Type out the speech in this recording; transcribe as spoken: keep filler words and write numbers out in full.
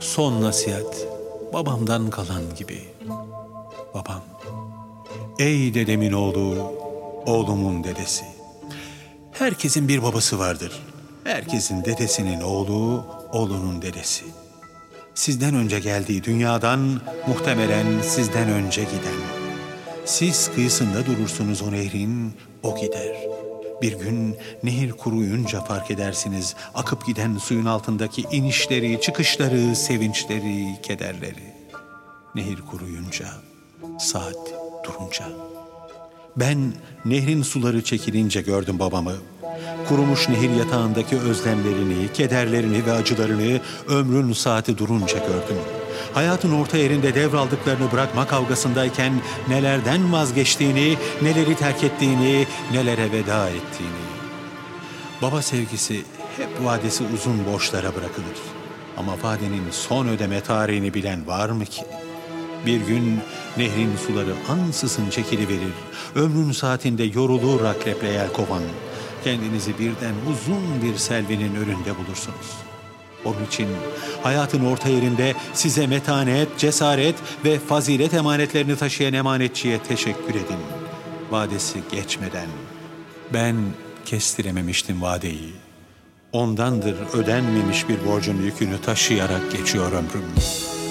Son nasihat babamdan kalan gibi. Babam, ey dedemin oğlu, oğlumun dedesi. Herkesin bir babası vardır. Herkesin dedesinin oğlu, oğlunun dedesi. Sizden önce geldiği dünyadan, muhtemelen sizden önce giden. Siz kıyısında durursunuz o nehrin, o gider. Bir gün nehir kuruyunca fark edersiniz akıp giden suyun altındaki inişleri, çıkışları, sevinçleri, kederleri. Nehir kuruyunca, saat durunca. Ben nehrin suları çekilince gördüm babamı. Kurumuş nehir yatağındaki özlemlerini, kederlerini ve acılarını ömrün saati durunca gördüm. Hayatın orta yerinde devraldıklarını bırakma kavgasındayken nelerden vazgeçtiğini, neleri terk ettiğini, nelere veda ettiğini. Baba sevgisi hep vadesi uzun borçlara bırakılır. Ama vadenin son ödeme tarihini bilen var mı ki? Bir gün nehrin suları ansızın çekiliverir. Ömrün saatinde yorulur akreple yelkovan. Kendinizi birden uzun bir selvinin önünde bulursunuz. Onun için hayatın orta yerinde size metanet, cesaret ve fazilet emanetlerini taşıyan emanetçiye teşekkür edin. Vadesi geçmeden. Ben kestirememiştim vadeyi. Ondandır ödenmemiş bir borcun yükünü taşıyarak geçiyor ömrüm.